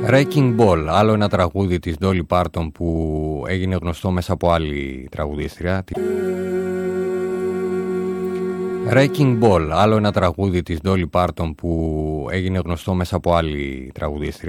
Wrecking Ball, άλλο ένα τραγούδι της Dolly Parton που έγινε γνωστό μέσα από άλλη τραγουδίστρια. Wrecking Ball, άλλο ένα τραγούδι της Dolly Parton που έγινε γνωστό μέσα από άλλη τραγουδίστρια.